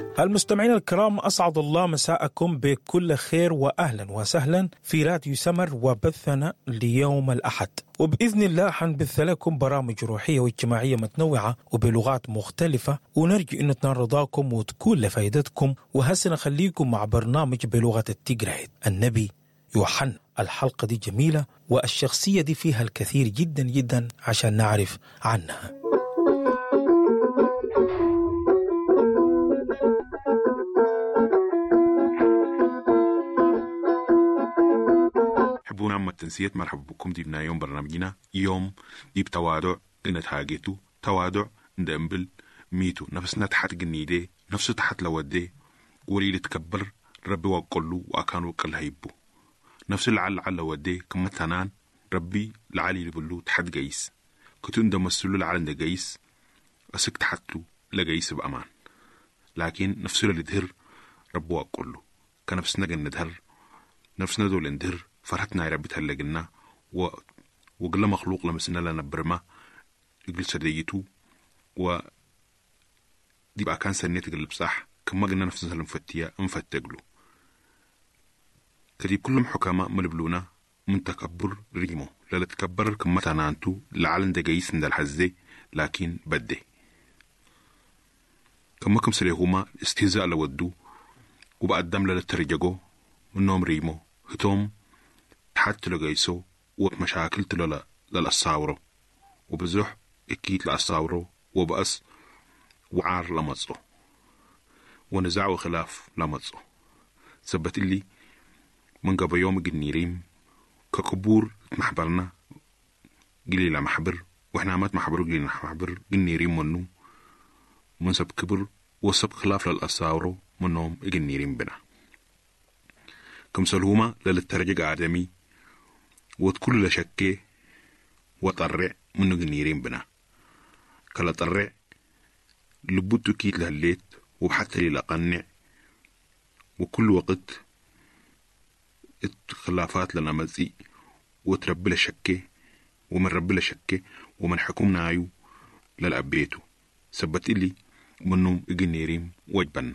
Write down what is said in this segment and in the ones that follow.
المستمعين الكرام، أسعد الله مساءكم بكل خير وأهلا وسهلا في راديو سمر وبثنا ليوم الأحد. وبإذن الله حنبث لكم برامج روحية واجتماعية متنوعة وبلغات مختلفة، ونرجو أن تنال رضاكم وتكون لفائدتكم. وهسه نخليكم مع برنامج بلغة التيغرايت النبي يوحنا. الحلقة دي جميلة والشخصية دي فيها الكثير جدا جدا عشان نعرف عنها. حبونا عم التنسيات، مرحبا بكم. دي بنا يوم برنامجنا يوم دي بتوادع إن تهاجتو توادع ندمبل ميتو نفسنا تحت جنيدي نفسه تحت لودي ولي تكبر ربي وقله وأكان وقل هيبو نفس العل ودي كم تنان ربي العلي لبلو تحت جيس كتون دمسلو العلن ده جيس أسك تحتلو لجيس بأمان، لكن نفسه اللي دهر ربي وقله كنفسنا جندهر نفسنا دول اندهر فرحتنا يا ربي تهلقنا وقل مخلوق لمسنا لنا برما يقل سديتو و دي بقى كان سنيت قلب صح كما قلنا نفسنا المفتية انفتقلو كديب كلهم حكامة ملبلونا من تكبر ريمو لا تكبر كما تنانتو لعلن دقايس ند الحزي لكن بدي كما كم سليهما استهزاء لودو وبقى الدم للترجقو منهم ريمو هتوم تحت لقايسو ومشاكل تلو للأصاورو وبزح اكيد لأصاورو وبأس وعار لمصو ونزع وخلاف لمصو ثبت اللي من قبل يوم جنيريم كقبور محبرنا قليلا محبر وإحنا مات محبر قليلا محبر جنيريم منو من سب كبر وسب خلاف للأصاورو منهم جنيريم بنا كم سلهما للترجع آدمي وتكل لشكي وطرع منو جنيرين بنا كلا طرع لبوتو كيت لهالليت وحتى لي لقنع وكل وقت الخلافات لنا مزي وترب لشكي ومن رب لشكي ومن حكمنا عيو للأبيتو سبت إلي منو جنيرين وجبنا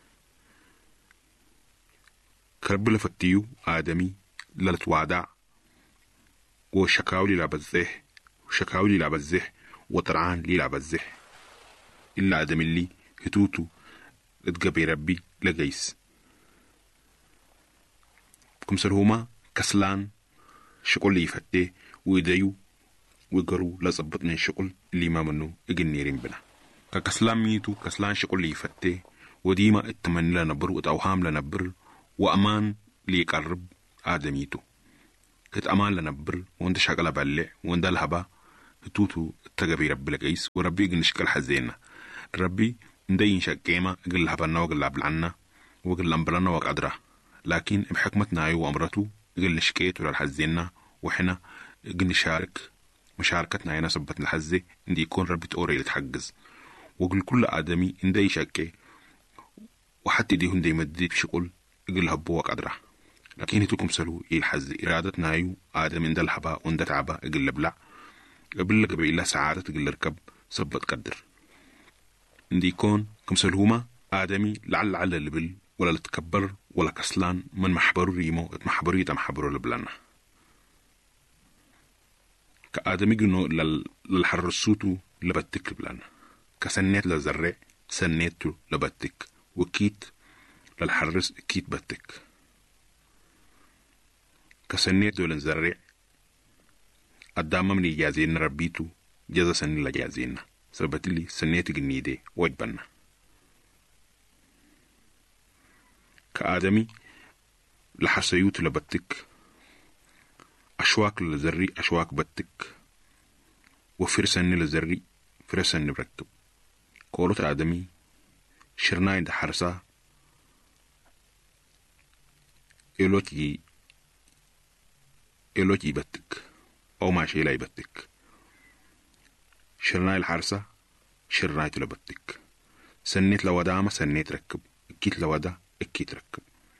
كرب لفتيو آدمي للتوادع وشكاولي لعبزه وشكاولي لعبزه وطرعان لي لعبزه إلا آدم اللي هتوتو اتقبي ربي لقيس كمسرهما كسلان شقل لي يفتيه ويديو ويقروا لزبطني الشقل اللي ما منو اجنيرين بنا كسلان ميتو كسلان شقل لي يفتيه وديما اتمنى لنبر وتوهام لنبر وأمان لي يقرب آدميتو كت أمان لنبر وانت شغله بالله وانت الهبا توتو تجبي رب لقيس وربي ينشكل حزينا ربي ندين شقيمة قل الهبنا وقل لابلعنا وقل لنبرنا وقدره لكن بحكمتنا أيوة أمرته قل نشكيت ولا الحزينا وحنا قل نشارك مشاركتنا هنا سبتنا الحزة ندي يكون ربي تقوري يتحجز وقل كل آدمي ندي شقي وحتى دي هندي مدد بشغل قل هبوا وقدره لكن هتوكم سلو يلحز إرادتنا أيو آدم إن دلحبا وإن دتعبا إقل لبلع قبل لك بإلا سعادة إقل ركب سبت قدر إندي يكون كم سلوهما آدمي لعل اللبل ولا لتكبر ولا كسلان من محبرو ريمو اتمحبرو يتمحبرو لبلنا كآدمي قلنو للحرسوتو لبتك لبلنا كسنيت لزرع سنيتو لبتك وكيت للحرس كيت بتك كسنيت دولن زرع قدام من يجازين ربيتو جزا سني لجازينا سبت لي سنيت جنيدي وجبنا كآدمي لحسيوت لبتك أشواك لزري أشواك بتك وفرسني لزري فرسني بركب كولوت آدمي شرناي ده حرسا إلوتي بتك أو ما شيء لا يبتك شرناي الحرسة شرناي تلبتك سنيت لودامة سنيت ركب اكيت لودا اكيت ركب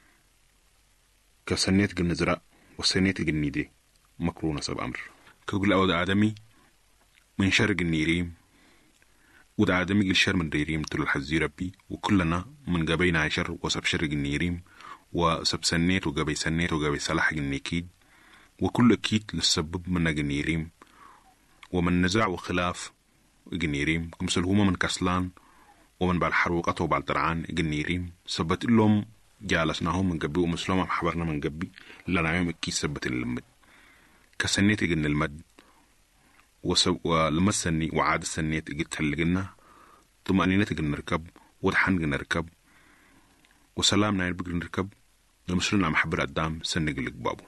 كسنيت جنزرع وسنيت جنيدي مكرونة سب أمر كقول أود آدمي من شرق النيريم وده آدمي قل شر من ريريم تل الحزي ربي وكلنا من قبينا عشر وسب شر النيريم وسب سنيت وقبي سنيت وقبي صلاح النيكيد وكل أكيد للسبب من النيريم ومن نزاع وخلاف النيريم كمثل هما من كسلان ومن بالحروقات وبالترعان النيريم سبت لهم جالسناهم من قبي ومسلوم حبرنا من قبي لنا يوم أكيد سبت المد كسنيت إجن المد ولما السني وعاد السنيت إجت تلقنا طمأنينة إجن نركب ودحن إجن نركب وسلام نايل بقر نركب لمسلنا محبر قدام سن قلق بابو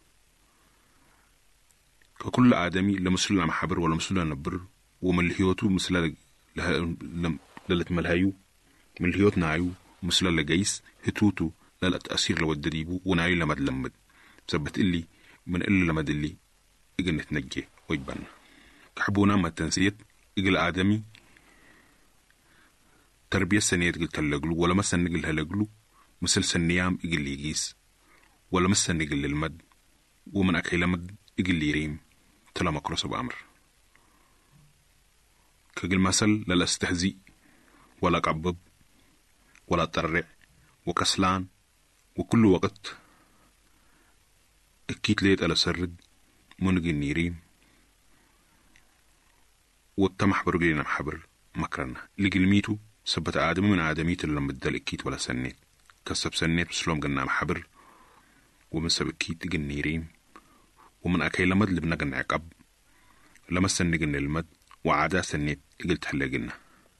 ككل آدمي لمسلنا محبر ولا مسلنا نبر ومن الهيوتو مسلا للت ملهايو من الهيوت نايو مسلا لجيس هتوتو لا تأثير لو الدريبو ونايو لمد لمد بسبت إلي من إلي لمد إلي إجن نتنجي ويبان كحبونا ما تنسيت إجل آدمي تربية سنيت قلت هلقلو ولا مسن قل هلقلو مثل سنيام إجل يجيس ولا مسن قل المد ومن أكي لمد إجل يريم تلا مكروس بأمر كجل مثل لا استهزي ولا قبب ولا ترع وكسلان وكل وقت أكيد ليت على سرد منجي نيريم والتمح برجلنا محبر مكرنا لقلميتو سبت آدم من آدميت اللي مدال أكيد ولا سنيت كسب سنيت بسلوم قلنا محبر ومن سب أكيد جن نيريم ومن أكي لمد لبنا قلنا عقب لما سني قلنا المد وعادا سنيت قلت هلا قلنا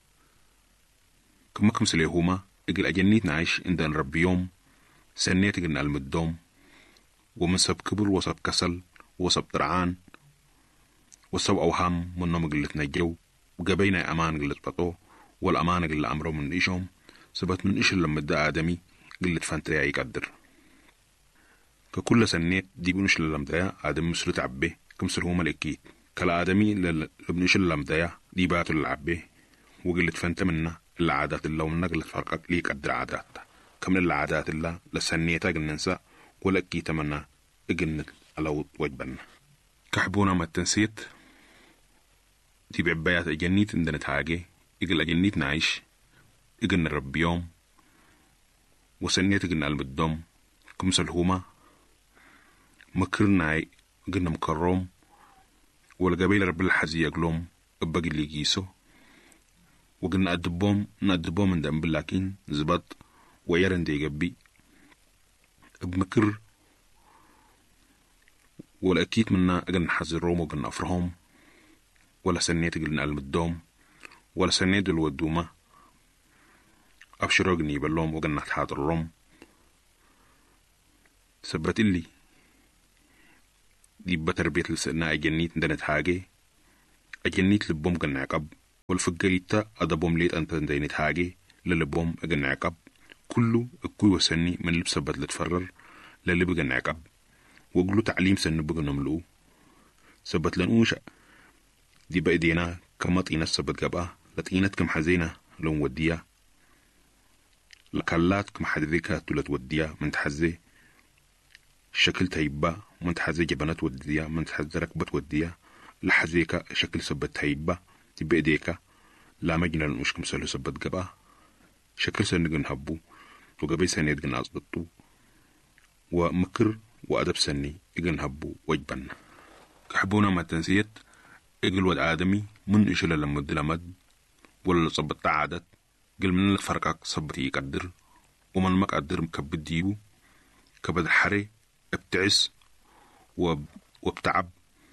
كما كمسلي هما اجل أجنيت نعيش عند رب يوم سنيت قلنا المدوم ومن سب كبر وسب كسل وسب ترعان وسب أوهام منهم قلت نجو وقبينا أمان قلت بطو والأمان قلت أمره من إيشهم سبت من إيش لما دا آدمي قلت فانتريا يقدر ككل سنيت دي بنش للمدايا آدم مسلو تعبه كمسل هما الأكيد كلا آدمي لبنش للمدايا دي باتو للعبه وقلت فانت منا العادات اللي ومنا قلت فرقك ليك قدر عادات كمن العادات اللي لسنيتا قلنا ننسى ولا أكيد منا قلت على وجبنا كحبونا ما تنسيت دي بعبايات أجنيت عندنا تاجي إقل أجنيت نعيش إقل نرب يوم وسنيت إقل المدوم كمسل هما مكرناي قلنا مكرم ولا قبيل رب الحزي يقلوم أبقى اللي يجيسو وقلنا نأدبوم من دم باللاكين زبط ويرن دي قبي بمكر ولا أكيد منا قلنا حزروم وقلنا أفرهم ولا سنيت قلنا المدوم ولا سنيت الودومة أبشروا قلني باللوم وقلنا تحاضر الروم سبت اللي دي بتربية لسنا أجنيت ندنت حاجة أجنيت لبوم قلنا عقب والفقريتا أدبوم ليت أنت ندنت حاجة للبوم قلنا عقب كله أكوي وسني من لبس بدل تفرر للي بقلنا عقب وقلوا تعليم سن بقى نملوه سبت لنوشا دي بأيدينا كما طينا السبت قبا لطينت كم حزينة لون وديا لكالات كم حدذيكا تولت وديا من تحزي شكل تايبا من تحزي جبنات وديا من تحزي ركبت وديا لحزيكا شكل سبت تايبا دي بأيديكا لا مجنا لنوش كم سلو سبت قبا شكل سنقن هبو وقبي سنيد قن أصدطو ومكر وأدب سني إجن هبو وجبنا كحبونا ما تنسيت إجل ود آدمي من إيش لمد لمد ولا صبت عادت قل من الفرقك صبتي يقدر ومن ما قدر مكبد ديبو كبد حري ابتعس وابتعب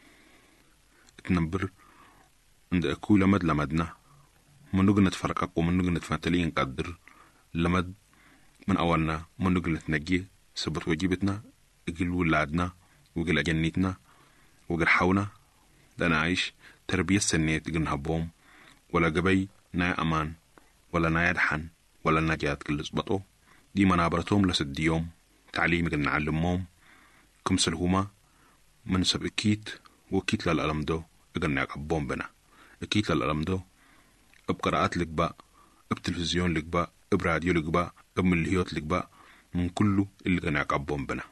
اتنبر عند أكو لمد لمدنا من نقل نتفرقك ومن نقل نتفاتلين قدر لمد من أولنا من نقل نتنجي سبت وجيبتنا إقل ولادنا وقل أجنيتنا وقل حونا دانا عايش تربية سنيت إقل نهبهم ولا قبي نا أمان ولا نا يدحن ولا نجات كل سبطو دي منابرتهم لسد يوم تعليم إقل نعلمهم كمسل هما من سب أكيد وكيت للألم دو إقل نعقبهم بنا أكيد للألم دو بقراءات لك با بتلفزيون لك با براديو لك با من الهيوت لك با من كله اللي كان يعقبهم بنا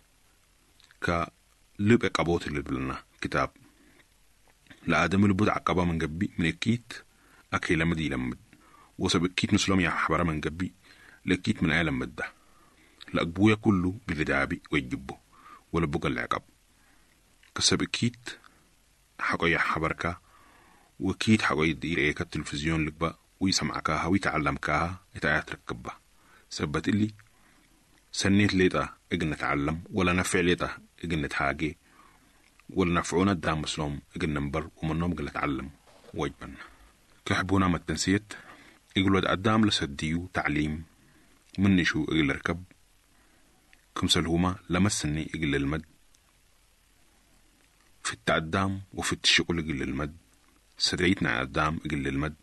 كلب عقبوت اللي بلنا كتاب لآدم اللي بود عقبه من قبي من أكيد أكي لمد يلمد وسبكيت مسلم يا حبرة من قبي لكيت من آلم مده لأقبويا كله بذدابي ويجبه ولا بقى العقب كسبكيت حقويا حبركة وكيت حقويا دير ايكا التلفزيون لقبا ويسمعكاها ويتعلمكاها يتعيات ركبها سبت اللي سنيت ليتا اقن نتعلم ولا نفع ليتا اقن نتحاقي ولا نفعونا الدام مسلم اقن ننبر ومنهم اقن نتعلم واجبنا كحبونا ما التنسيت يقولوا الدام لسديو تعليم مني شو اقل ركب كمسل هما لمسني اقل المد في التعدام وفي الشغل اقل المد سديتنا عدام اقل المد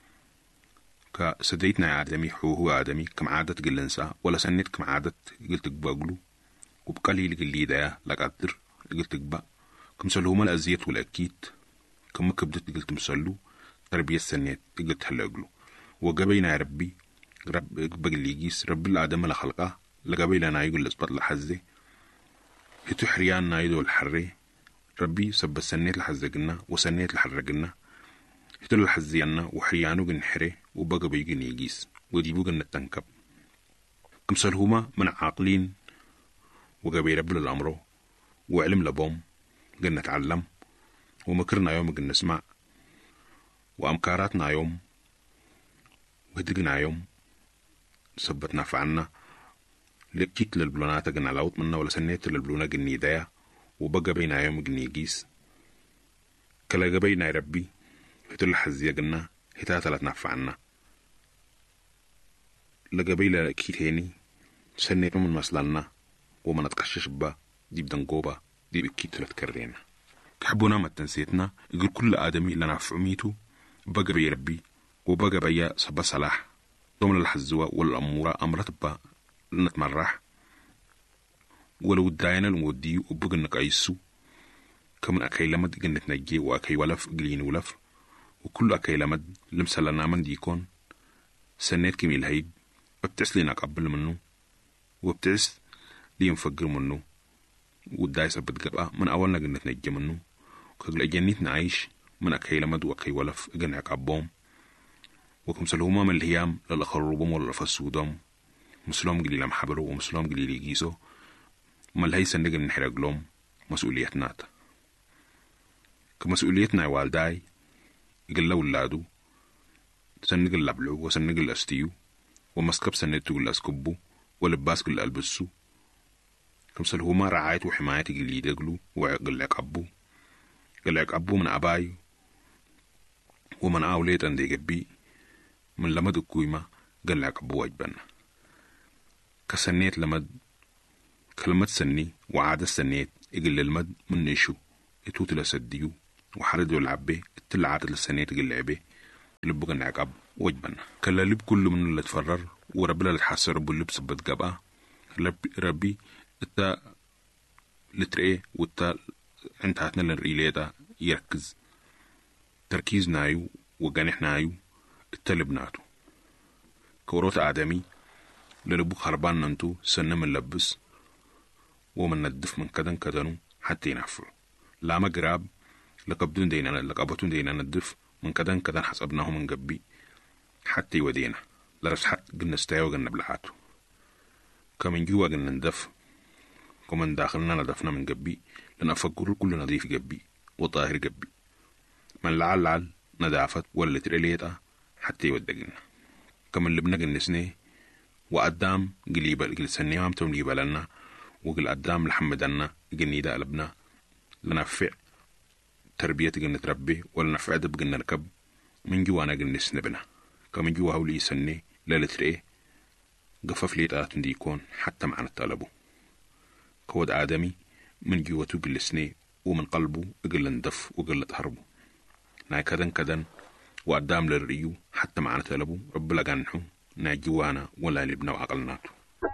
كسديتنا آدمي هو آدمي كم عادة قل انسا ولا سنت كم عادة قلت قبقلو وبقليل قلي دايا لقدر قلت قبق كمسل هما الأزيت والأكيد كم كبدت قلت مسلو تربية سنيت قلت هلقلو وقبينا يا ربي رب بقلي يجيس رب الآدم لخلقه لقبيلا نايقول لسبط لحزة هتو حريان نايدو الحري ربي سب سنيت لحزقنا وسنيت لحرقنا هتو لحزينا وحريانو قن حري وبقى بيقن يجيس وديبو قن التنكب كمسل هما من عاقلين وقبي رب للأمرو وعلم لبوم قن نتعلم ومكرنا يوم قن نسمع وأمكاراتنا يوم وهدقنا يوم سبتنا فعنا لكيت للبلونات قن علاوت منا ولا سنيت للبلونا قن يدايا وبقى بينا يوم قن يجيس كلا قبينا ربي هتو الحزية قلنا هتاتا لتنفعنا لقبيلا كيت هيني سنيت من مسلالنا وما نتقشش با ديب دنقوبا ديب كيت لتكرينا كحبونا ما تنسيتنا يقول كل آدمي لنا فعميتو بقى بي ربي وبقى بيا صبا صلاح دوم للحزوة والأمورة أمرت با لنتمرح ولو الداينا المودي وبقى نقايسو كمن أكي لمد قن نتنجي وأكي ولف قلين ولف وكل أكي لمد لمسالنا من ديكون سنيت كمي الهيب وبتعس لينا قبل منه وبتعس لي مفقر منه والداي سبت قبقى من أولنا قن نتنجي منه وكقل أجنيت نعيش من أكي لمد وأكي ولف قن عقبهم وكمسلهما من الهيام للأخربهم وللفسودهم مسلم قليل لم حبروا ومسلم قليل يجيسوا ما الهي سنقل نحرق لهم مسؤوليتنا كمسؤوليتنا والداي يقل له ولادو سنقل لبلو وسنقل أستيو ومسكب سنتو قل أسكبو ولباس قل ألبسو كمسلهما رعاية وحماية قل يدقلو وقل عقبو قل عقبو من أباي ومن أوليت أندي قبي من لمد الكويمة قل عقبو واجبنا كسنيت لمد كلمة سني وعادة سنيت يقل المد من نشو يتوت لسديو وحردو العبي التل عادة لسنيت يقل عبي لبقى نعقب واجبنا كلا لب كل من اللي تفرر وربنا اللي تحسر ربو اللي بسبت قبا ربي اتا لترئي واتا انتهتنا للرئيلية يركز تركيز نايو وقانح نايو التلبناتو كوروت آدمي للبوك خربان ننتو سنة من لبس ومن ندف من كدن كدنو حتى ينفعو لا مقراب لقبتون دينا ندف من كدن كدن حسبناه من قبي حتى يودينا لرس حت قلنا استايو قلنا بلحاتو كمن جوا قلنا ندف ومن داخلنا ندفنا من قبي لنفكر كل نظيف قبي وطاهر قبي من لعل ندافت ولا تريليتا حتى يودقنا كمن لبنا قلنا سنيه وقدام قليبا قل سنيهم تمليبا لنا وقل قدام لحمدنا قلني دا قلبنا لنفع تربية قلنا تربي ولا نفع دب قلنا نركب من جوانا قلنا سنبنا كمن جوا هولي سني لالترئي قفف لي تاتن ديكون حتى معنا الطلبو كود آدمي من جواتو قل سني ومن قلبه قل ندف وقل تهربو ناي كدن وقدام للريو حتى معنا طلبو رب لقانحو ناي جوانا ولا لبنا وعقلناتو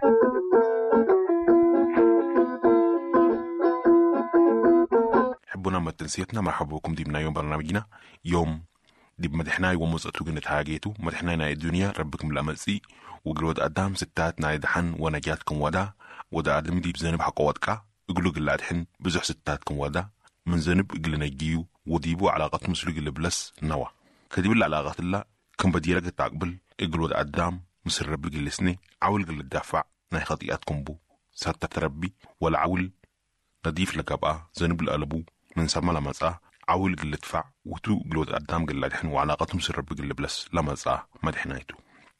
حبونا ما تنسيتنا مرحبا بكم دي بنا يوم برنامجنا يوم دي بمدحناي ومزقتو قنت هاجيتو مدحناينا الدنيا ربكم الأملسي وقلود قدام ستات نايدحن ونجاتكم ودا آدم دي بزنب حقواتكا اقلو قل ادحن بزح ستاتكم من زنب اقل نجيو وديبو علاقات مسلوق اللي بلس نوا كدي بالعلاقات الله كم بدي رجع تعقبل اقل ود قدام مصر ربي جلسني عول قل الدافع ناي خطيئاتكم بو ساتة تربي ولا عول نضيف لقبقى زنب القلبو من سما لمزقى عول قل دفع وتو قل ود قدام قل لدحن وعلاقاتهم مصر ربي قل بلس لمزقى مدحنايتو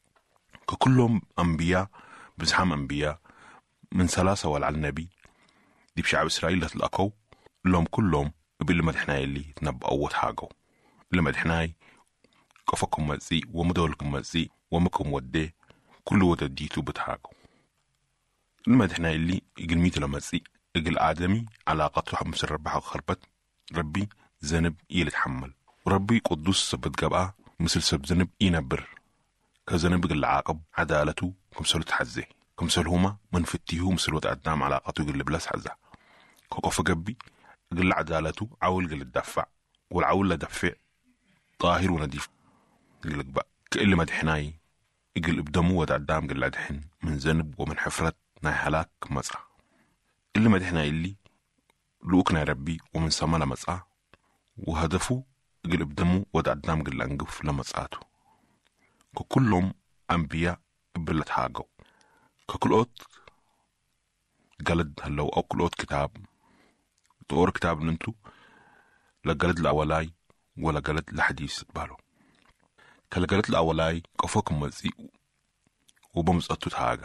ككلهم أنبياء بزحام أنبياء من ثلاثة ولا على النبي دي بشعب إسرائيل لتلقوا لهم كلهم باللي مدحناي اللي تنبأوا وتحاجوا اللي مدحناي كفكم مزي ومدولكم مزي ومكم ودي كل ودديتو بتحاجوا اللي مدحناي اللي يقل ميت لمزي يقل آدمي علاقته حب مسر ربها خربت ربي زنب يتحمل وربي قدوس سبت جبعة مثل سب زنب ينبر كزنب يقل عاقب عدالته كمسلو تحزي كمسلو هما من فتيه مسلو تقدام علاقته يقل بلاس حزة كوقف جبي يقل عدالته عول يقل الدفع والعول لدفع طاهر ونضيف يقلك بقى كإلي مدحناي يقل ابدمو ودقدام يقل عدحن من زنب ومن حفرة ناي هلاك مزع اللي مدحناي اللي لوكنا ربي ومن سما لمزع وهدفه يقل ابدمو ودقدام يقل انقف لمزعاته ككلهم أنبياء بلت حاجة ككل قط قلد هلو أو كل قط كتاب تقور كتاب ننتو لا قلد الأولاي ولا قلد لحديث تبالو كلا قلد الأولاي كفاكم مزيق وبمزقتو تحاجة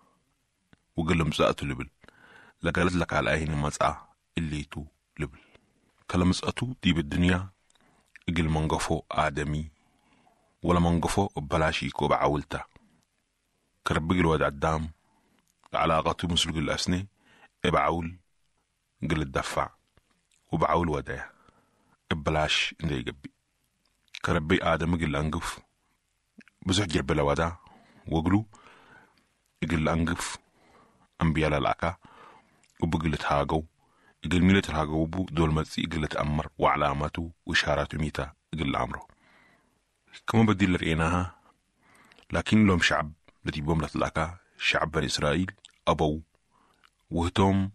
وقل مزقتو لبل لا قلد لك على أهين مزقة اللي تو لبل كلا مزقتو دي بالدنيا قل منقفو آدمي ولا منقفو بلاشيكو بعولته كربقل ود عدام علاقاته مسلق الأسنة بعول قل الدفع وبعول ودايا بلاش اندي يقبي كربي آدم قل أنقف بزح جرب لودا وقلو قل أنقف أنبياء للعكا وبقل تهاقو قل ميلة تهاقو بو دول مزي قل تأمر وعلاماته وإشاراته ميتا قل أمره كما بدي لرئيناها لكن لهم شعب التي بوملة لك شعب بني إسرائيل أبو وهتم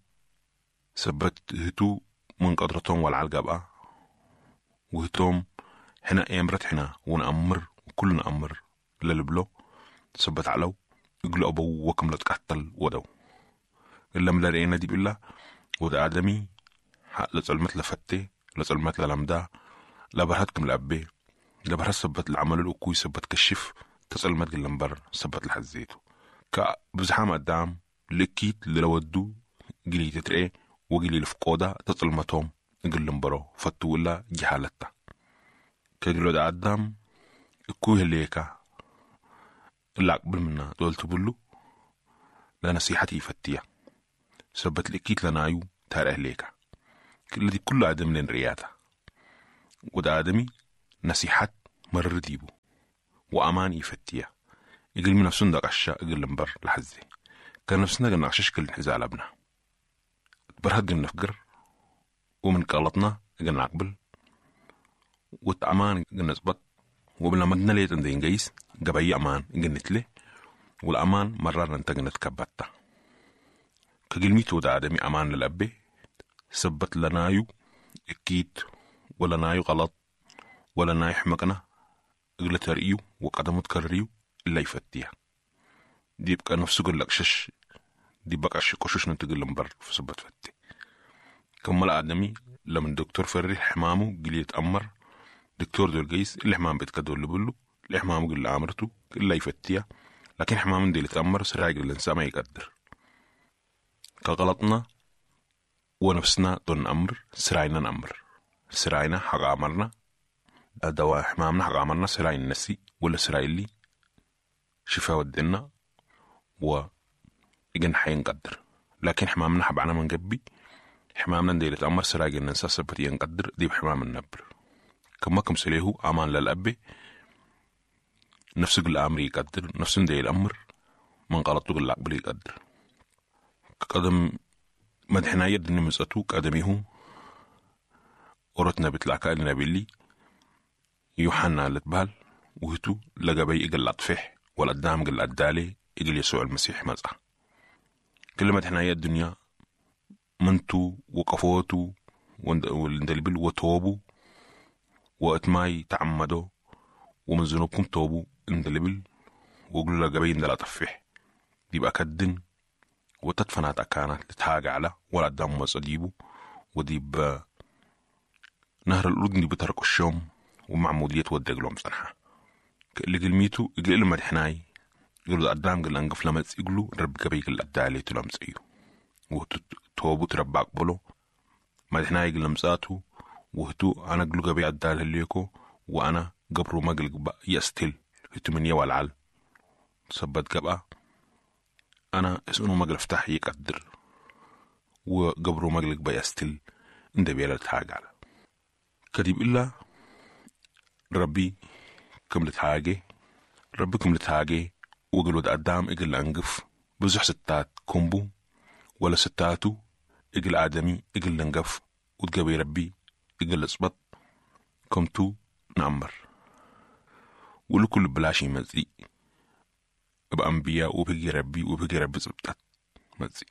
سبت هتو من قدرتهم والعلقبة وهتم هنا امرت هنا ونأمر وكل نأمر للبلو سبت علو يقول أبو وكم لا تقتل ودو إلا من لرئينا دي بالله وده آدمي لتعلمت لفتي لتعلمت للمدا لبرهتكم لأبي لبرهت سبت العمل الأكوي سبت كشف تسألمت قلنبر سبت لحزيته كبزحام قدام لكيت للودو قلي تترقى وقلي لفقودة تسألمتهم قلنبرو فتو إلا جهالتا كقلو دا قدام اكوه الليكا اللي أقبل منا دول تبلو لا نصيحتي فتية سبت لكيت لنايو تاره ليكا الذي كل آدم لن رياته ودا آدمي نصيحت مرر ديبو وأماني فتية يقل من نفسنا داك عشاء يقل لنبر لحزي كان نفسنا قلنا عشاش كل انحزال أبنا برهد قلنا نفقر ومن قالتنا قلنا عقبل وتأمان قلنا زبط وبلا مدنا ليت اندين قيس قبعي أمان قلنا تلي والأمان مرر انت قلنا تكبتا كقلميتو دا آدمي أمان للأبي سبت لنايو اكيد ولا نايو غلط ولا ناي حمقنا اقل ترقيو وقدمو تكرريو إلا يفتيها دي بقى نفسه قل لك شش دي بقى قشوش ننتقل لنبر في سبت فتي كمال آدمي لما الدكتور فري حمامو قل يتأمر دكتور دول قيس اللي حمام بيتكدو اللي بلو اللي حمامو قل لأمرتو إلا يفتيها لكن حمام دي اللي تأمر سراعي قل الإنسان ما يقدر كغلطنا ونفسنا دون أمر سراعينا نأمر سراعينا حق عمرنا دواء حمامنا حق عمرنا سراعي النسي ولا سراعي اللي شفاء ودنا وإجن حين قدر لكن حمامنا حبعنا من قبي حمامنا دي لتأمر سراعي النسا سبت ينقدر دي بحمام النبر كما كم سليهو أمان للأبي نفس قل أمري يقدر نفس دي الأمر من غلطو قل أقبل يقدر قدم مدحنا يدني مسأتو قدميهو ورتنا بتلعكا النبي اللي يوحنا لتبال وهتو لقبي إقل أطفح والقدام قل أدالي إقل يسوع المسيح مزع كل مدحنا الدنيا منتو وقفوتو واندلبل وتوبو واتماي تعمدو ومن ذنوبكم توبوا اندلبل وقلوا لقبين دل أطفح ديبقى كدن وتدفنات أكانت لتهاج على ولا دام مصديبو وديب نهر الأردن دي بترك الشوم ومعمودية ودق لهم صنحة اللي قلميتو يقل لما دحناي يقولوا قدام قل أنقف لما يقولوا رب قبي قل أدالي تلام سيو وتوبوا تربع قبلو ما دحناي قل لمساتو وهتو أنا قلو قبي أدالي ليكو وأنا قبرو مقلق بقى يستل هتو من يوال عال سبت قبقى أنا اسمه مقل افتح يقدر وقبرو مقلق بقى يستل انده بيلا تهاج على كديب إلا ربي كم لتهاجي ربي كم لتهاجي وقلو دا قدام اقل أنقف بزح ستات كومبو ولا ستاتو اقل آدمي اقل أنقف وتقبي ربي اقل اصبط كمتو نعمر ولكل بلاشي مزي بأنبياء وبقي ربي زبطات مزي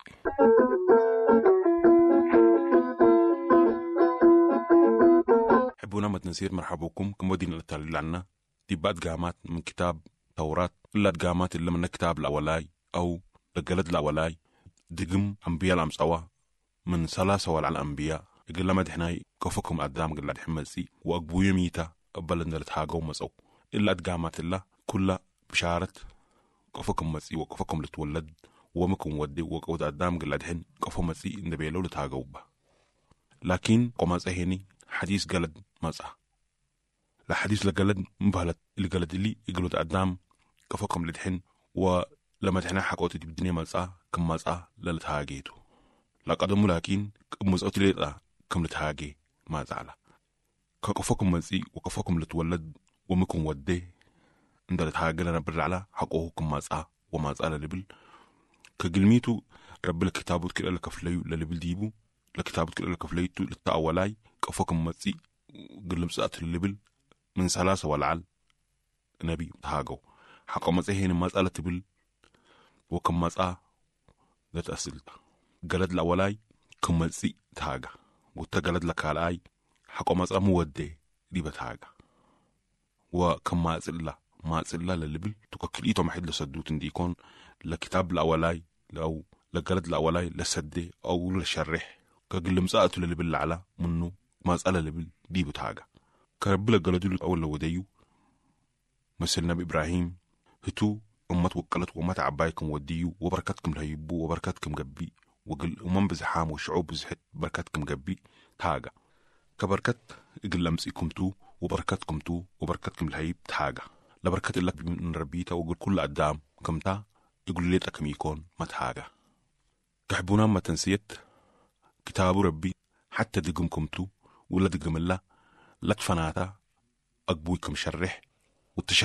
حبونا ما تنسير مرحبوكم كم ودين التالي لنا دي بعد قامات من كتاب توراة إلا قامات اللي من كتاب الأولاي أو لقلد الأولاي دقم أنبياء الأمسوا من ثلاثة ولا الأنبياء يقول لما دحناي كفكم قدام قل دحين مزي وأقبو يميتا أبلن لتهاجو مسو إلا قامات الله كلها بشارة كفكم مزي وكفكم لتولد ومكم ودي وقود قدام قل دحين كفو مزي إن بيلو لتهاجو به لكن قماز هني حديث قلد مزا لا حديث لقلد مبهلت اللي قلد اللي يقولوا قدام كفكم لدحين ولما دحنا حقوتي بالدنيا مزا كم مزا للتهاجيتو لا قدموا لكن مزقتي ليتا كم لتهاجي ما زعلا كفكم مزي وكفكم لتولد ومكم ودي عند لتهاجي لنا برعلا حقوكم مزا ومزا للبل كقلميتو رب الكتابوت كلا لكفليو للبل ديبو لكتابوت كلا لكفليتو للتأولاي كفكم مزي قلم ساعت اللبل من ثلاثة والعل نبي تهاجو حقو مزي هنا مسألة تبل وكم مسألة ذات أسلتا قلد الأولاي كم مزي تهاجا وتقلد لك على حقو مسألة مودي دي بتهاجا وكم ما أسئلة للبل تككليتو محيد لسدوتن ديكون لكتاب الأولاي أو لقلد الأولاي لسدي أو لشرح كقلم ساعته للبل على منه مسألة لبل دي بتهاجا كرب لك قلدوا الأول لوديو مثل نبي إبراهيم هتو أمت وقلت ومت عبايكم وديو وبركاتكم لهيبو وبركاتكم قبي وقل أمم بزحام والشعوب بزحت بركاتكم قبي تهاجا كبركات قل لمسيكم تو وبركاتكم تو وبركاتكم لهيب تهاجا لبركات لك من ربيتا وقل كل قدام كمتا يقول ليتكم يكون ما تهاجا كحبونا ما تنسيت كتاب ربي حتى دقمكم تو ولا دقم الله لا تفناتا أقبوكم شرح